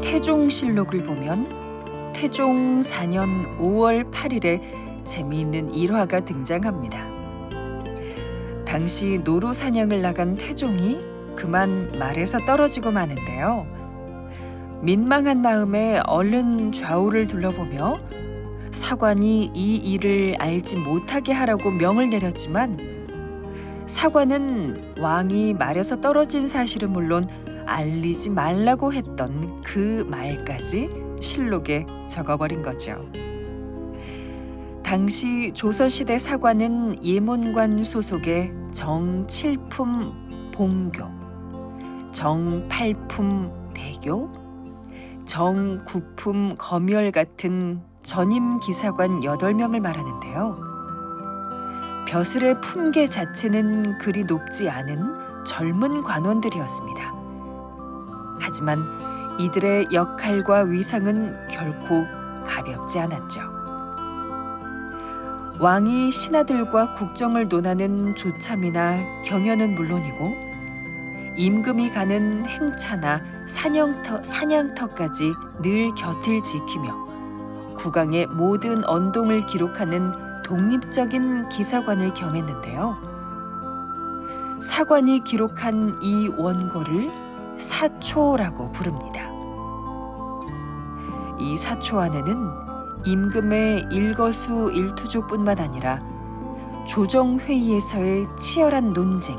태종실록을 보면 태종 4년 5월 8일에 재미있는 일화가 등장합니다. 당시 노루 사냥을 나간 태종이 그만 말에서 떨어지고 마는데요. 민망한 마음에 얼른 좌우를 둘러보며 사관이 이 일을 알지 못하게 하라고 명을 내렸지만 사관은 왕이 말에서 떨어진 사실은 물론 알리지 말라고 했던 그 말까지 실록에 적어버린 거죠. 당시 조선시대 사관은 예문관 소속의 정칠품 봉교, 정팔품 대교, 정구품 검열 같은 전임 기사관 8명을 말하는데요. 벼슬의 품계 자체는 그리 높지 않은 젊은 관원들이었습니다. 하지만 이들의 역할과 위상은 결코 가볍지 않았죠. 왕이 신하들과 국정을 논하는 조참이나 경연은 물론이고 임금이 가는 행차나 사냥터까지 늘 곁을 지키며 국왕의 모든 언동을 기록하는 독립적인 기사관을 겸했는데요. 사관이 기록한 이 원고를 사초라고 부릅니다. 이 사초 안에는 임금의 일거수일투족뿐만 아니라 조정회의에서의 치열한 논쟁,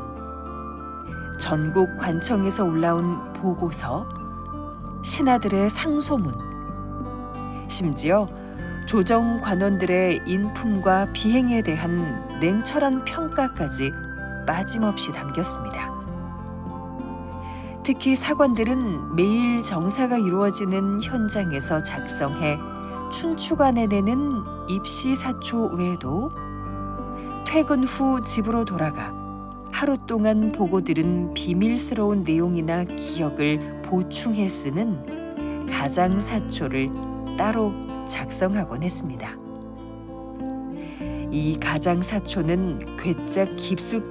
전국 관청에서 올라온 보고서, 신하들의 상소문, 심지어 조정 관원들의 인품과 비행에 대한 냉철한 평가까지 빠짐없이 담겼습니다. 특히 사관들은 매일 정사가 이루어지는 현장에서 작성해 춘추관에 내는 입시사초 외에도 퇴근 후 집으로 돌아가 하루 동안 보고 들은 비밀스러운 내용이나 기억을 보충해 쓰는 가장사초를 따로 작성하곤 했습니다. 이 가장사초는 괴짝 깊숙이